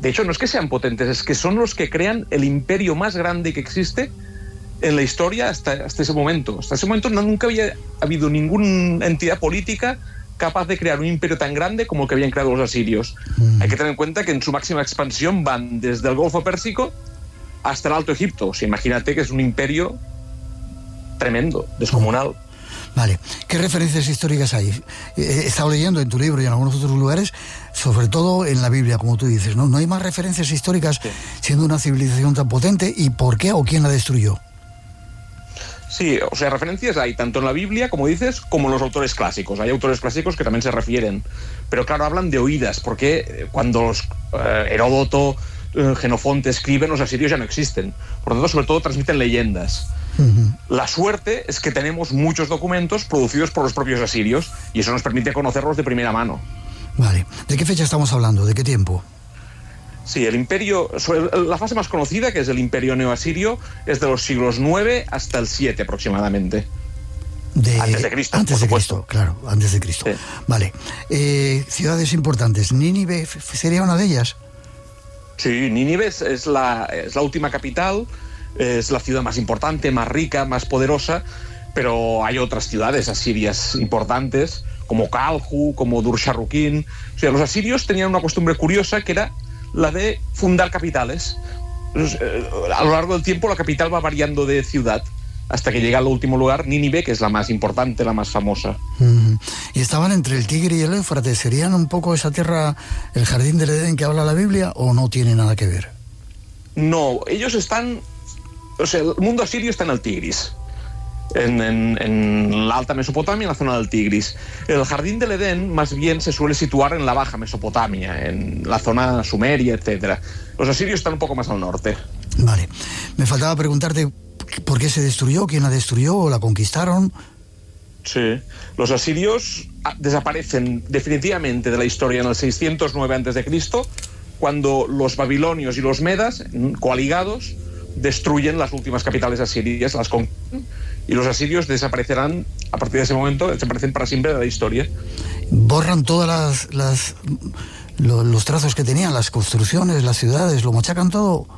De hecho, no es que sean potentes, es que son los que crean el imperio más grande que existe en la historia hasta ese momento. Hasta ese momento nunca había habido ninguna entidad política capaz de crear un imperio tan grande como el que habían creado los asirios. Hay que tener en cuenta que en su máxima expansión van desde el Golfo Pérsico hasta el Alto Egipto. O sea, imagínate que es un imperio tremendo, descomunal. Vale, ¿qué referencias históricas hay? He estado leyendo en tu libro y en algunos otros lugares, sobre todo en la Biblia, como tú dices, ¿no? ¿No hay más referencias históricas siendo una civilización tan potente? ¿Y por qué o quién la destruyó? Sí, o sea, referencias hay tanto en la Biblia, como dices, como en los autores clásicos. Hay autores clásicos que también se refieren, pero claro, hablan de oídas, porque cuando Heródoto, Jenofonte escriben, los asirios ya no existen. Por lo tanto, sobre todo transmiten leyendas. La suerte es que tenemos muchos documentos producidos por los propios asirios y eso nos permite conocerlos de primera mano. Vale. ¿De qué fecha estamos hablando? ¿De qué tiempo? Sí, el imperio, la fase más conocida, que es el imperio neoasirio, es de los siglos 9 hasta el 7 aproximadamente. Antes de Cristo, antes por de supuesto. Cristo, claro, antes de Cristo. Sí. Vale. Ciudades importantes. ¿Nínive sería una de ellas? Sí, Nínive es la última capital, es la ciudad más importante, más rica, más poderosa, pero hay otras ciudades asirias importantes, como Calju, como Dur-Sharrukin. O sea, los asirios tenían una costumbre curiosa que era la de fundar capitales. A lo largo del tiempo la capital va variando de ciudad hasta que llega al último lugar, Nínive, que es la más importante, la más famosa. ¿Y estaban entre el Tigre y el Éufrates? ¿Serían un poco esa tierra, el jardín del Edén que habla la Biblia, o no tiene nada que ver? No, ellos están... O sea, el mundo asirio está en el Tigris, en la alta Mesopotamia, en la zona del Tigris. El jardín del Edén más bien se suele situar en la baja Mesopotamia, en la zona sumeria, etcétera. Los asirios están un poco más al norte. Vale. Me faltaba preguntarte por qué se destruyó, quién la destruyó o la conquistaron. Sí. Los asirios desaparecen definitivamente de la historia en el 609 a.C., cuando los babilonios y los medas, coaligados, destruyen las últimas capitales asirias, las conquistan, y los asirios desaparecerán a partir de ese momento, desaparecen para siempre de la historia. Borran todas los trazos que tenían, las construcciones, las ciudades, lo machacan todo.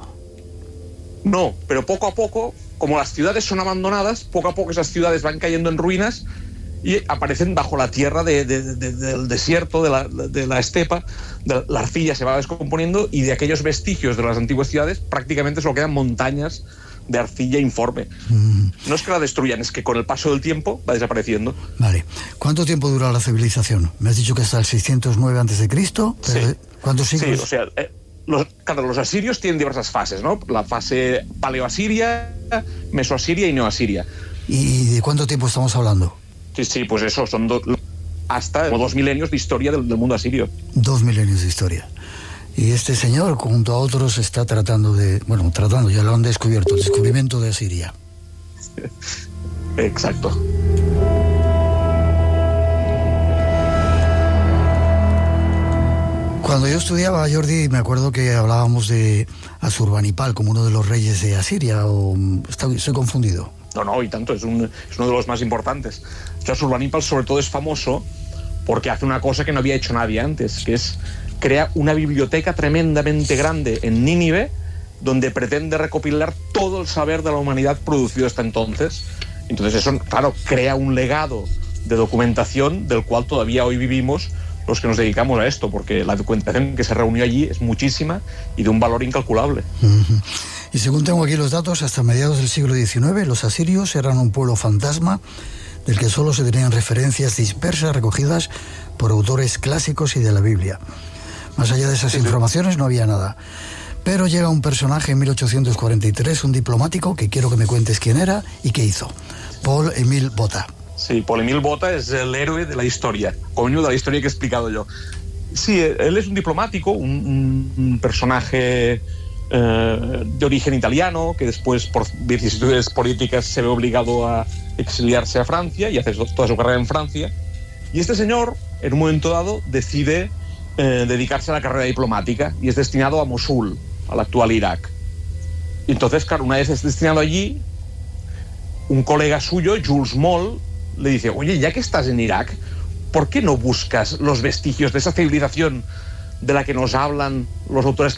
No, pero poco a poco, como las ciudades son abandonadas, poco a poco esas ciudades van cayendo en ruinas y aparecen bajo la tierra del desierto, de la estepa. La arcilla se va descomponiendo y de aquellos vestigios de las antiguas ciudades prácticamente solo quedan montañas de arcilla informe. No es que la destruyan, es que con el paso del tiempo va desapareciendo. Vale. ¿Cuánto tiempo dura la civilización? Me has dicho que hasta el 609 a.C., pero sí. ¿cuántos siglos? Sí, o sea, los asirios tienen diversas fases, ¿no? La fase paleoasiria, mesoasiria y neoasiria. ¿Y de cuánto tiempo estamos hablando? Sí, pues eso, son hasta 2 milenios de historia del mundo asirio. 2 milenios de historia. Y este señor, junto a otros, está tratando, ya lo han descubierto, el descubrimiento de Asiria. Exacto. Cuando yo estudiaba, Jordi, me acuerdo que hablábamos de Asurbanipal como uno de los reyes de Asiria, o estoy confundido. No, y tanto, es uno de los más importantes. Asurbanipal sobre todo es famoso porque hace una cosa que no había hecho nadie antes, que es crea una biblioteca tremendamente grande en Nínive, donde pretende recopilar todo el saber de la humanidad producido hasta entonces. Entonces eso, claro, crea un legado de documentación del cual todavía hoy vivimos los que nos dedicamos a esto, porque la documentación que se reunió allí es muchísima y de un valor incalculable. Y según tengo aquí los datos, hasta mediados del siglo XIX, los asirios eran un pueblo fantasma del que solo se tenían referencias dispersas recogidas por autores clásicos y de la Biblia. Más allá de esas informaciones no había nada. Pero llega un personaje en 1843, un diplomático, que quiero que me cuentes quién era y qué hizo. Paul-Émile Botta. Sí, Paul-Émile Botta es el héroe de la historia, coño, de la historia que he explicado yo. Sí, él es un diplomático, un personaje de origen italiano, que después por vicisitudes políticas se ve obligado a exiliarse a Francia y hace toda su carrera en Francia. Y este señor, en un momento dado, decide dedicarse a la carrera diplomática y es destinado a Mosul, al actual Irak. Y entonces, claro, una vez es destinado allí, un colega suyo, Jules Moll, le dice: oye, ya que estás en Irak, ¿por qué no buscas los vestigios de esa civilización de la que nos hablan los autores